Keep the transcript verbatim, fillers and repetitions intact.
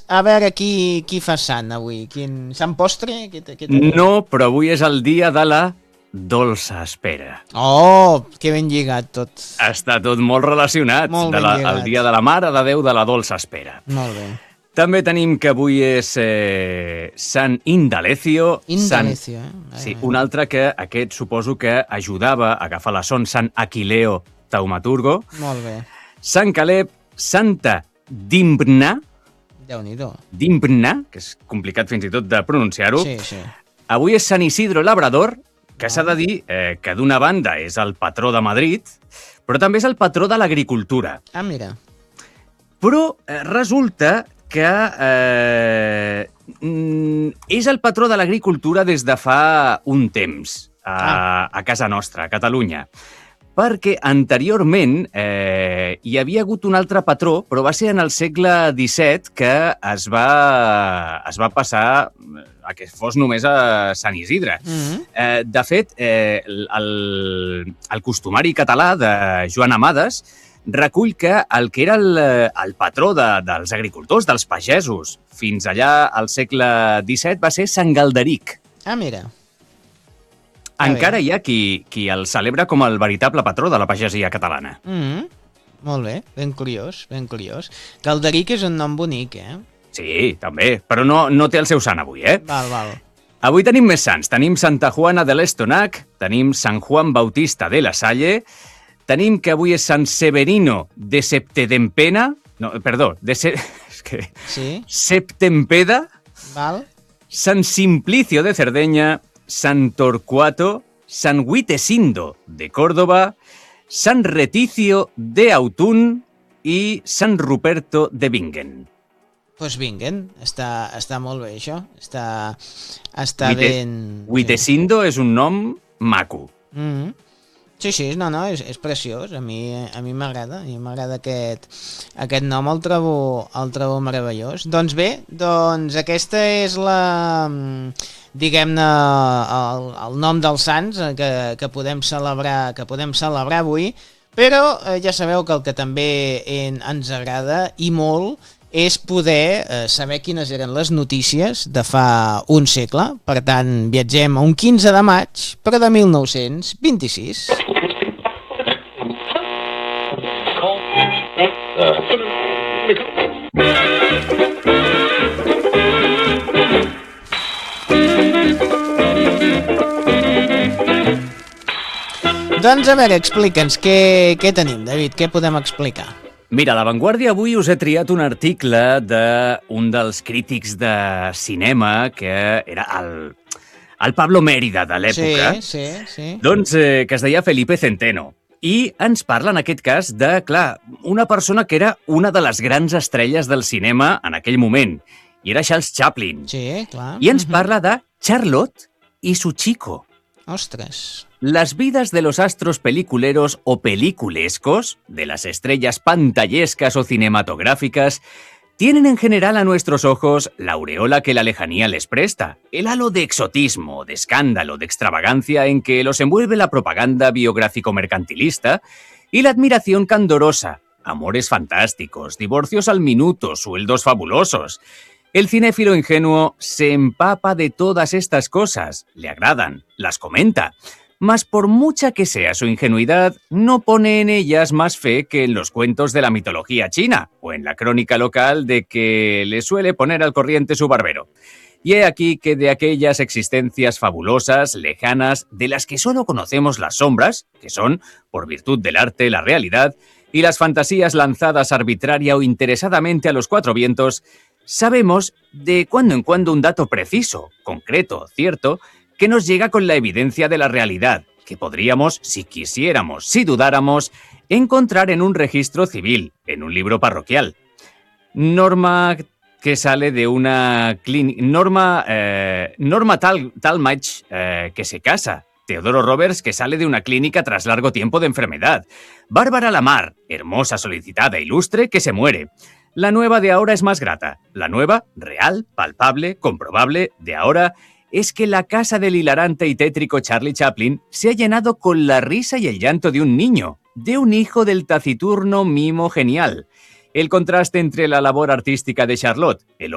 a veure qui, qui fa sant avui. Quin... Sant postre? Què, què no, però avui és el dia de la dolça espera. Oh, que ben lligat tot. Està tot molt relacionat. Molt de ben la, lligat. el dia de la Mare de Déu de la dolça espera. Molt bé. També tenim que avui és eh, Sant Indalecio. Indalecio, Sant... eh? Sí, un altre que aquest suposo que ajudava a agafar la son, Sant Aquileo Taumaturgo. Molt bé. Sant Caleb, Santa Dimbna. Déu-n'hi-do. Dimbna, que és complicat fins i tot de pronunciar-ho. Sí, sí. Avui és Sant Isidro Labrador, que s'ha de dir eh, que d'una banda és el patró de Madrid, però també és el patró de l'agricultura. Ah, mira. Però eh, resulta que eh, és el patró de l'agricultura des de fa un temps a, ah. a casa nostra, a Catalunya. Perquè anteriorment eh, hi havia hagut un altre patró, però va ser en el segle disset que es va, es va passar a que fos només a Sant Isidre. Mm-hmm. eh, de fet, eh, el, el costumari català de Joan Amades recull que el que era el, el patró de, dels agricultors, dels pagesos, fins allà al segle disset va ser Sant Galderic. Ah, mira. Encara hi ha qui, qui el celebra com el veritable patró de la pagesia catalana. Mm-hmm. Molt bé, ben curiós, ben curiós. Galderic és un nom bonic, eh? Sí, també, però no, no té el seu sant avui, eh? Val, val. Avui tenim més sants. Tenim Santa Juana de l'Estonac, tenim Sant Juan Bautista de la Salle, tenim que avui és Sant Severino de Septedempena, no, perdó, de se... és que... Sí. Septempeda, val. Sant Simplicio de Cerdeña, Sant Torcuato, Sant Witesindo de Córdoba, Sant Reticio de Autun i Sant Ruperto de Bingen. Doncs pues vinguen, està, està molt bé això, està, està Wite, ben... Witesindo és un nom maco. Mm-hmm. Sí, sí, no, no, és, és preciós, a mi a mi m'agrada, a mi m'agrada aquest, aquest nom, el trobo, el trobo meravellós. Doncs bé, doncs aquesta és la, diguem-ne, el, el nom dels sants que, que podem celebrar, que podem celebrar avui, però eh, ja sabeu que el que també en, ens agrada i molt és poder eh, saber quines eren les notícies de fa un segle. Per tant, viatgem a un quinze de maig, però de mil nou-cents vint-i-sis. Doncs a veure, explica'ns, què, què tenim, David? Què podem explicar? Mira, a La Vanguardia avui us he triat un article d'un dels crítics de cinema que era el, el Pablo Mérida de l'època. Sí, sí, sí. Doncs eh, que es deia Felipe Centeno. I ens parla, en aquest cas, de, clar, una persona que era una de les grans estrelles del cinema en aquell moment. I era Charles Chaplin. Sí, clar. I ens parla de Charlotte y su chico. Ostres. Las vidas de los astros peliculeros o peliculescos, de las estrellas pantallescas o cinematográficas, tienen en general a nuestros ojos la aureola que la lejanía les presta, el halo de exotismo, de escándalo, de extravagancia en que los envuelve la propaganda biográfico-mercantilista y la admiración candorosa, amores fantásticos, divorcios al minuto, sueldos fabulosos. El cinéfilo ingenuo se empapa de todas estas cosas, le agradan, las comenta, mas por mucha que sea su ingenuidad, no pone en ellas más fe que en los cuentos de la mitología china o en la crónica local de que le suele poner al corriente su barbero. Y he aquí que de aquellas existencias fabulosas, lejanas, de las que solo conocemos las sombras, que son, por virtud del arte, la realidad, y las fantasías lanzadas arbitraria o interesadamente a los cuatro vientos, sabemos de cuando en cuando un dato preciso, concreto, cierto, que nos llega con la evidencia de la realidad, que podríamos, si quisiéramos, si dudáramos, encontrar en un registro civil, en un libro parroquial. Norma que sale de una clínica... Norma, eh, Norma Tal, Talmadge, eh, que se casa. Teodoro Roberts, que sale de una clínica tras largo tiempo de enfermedad. Bárbara Lamar, hermosa, solicitada, ilustre, que se muere. La nueva de ahora es más grata. La nueva, real, palpable, comprobable, de ahora, es que la casa del hilarante y tétrico Charlie Chaplin se ha llenado con la risa y el llanto de un niño, de un hijo del taciturno mimo genial. El contraste entre la labor artística de Charlotte, el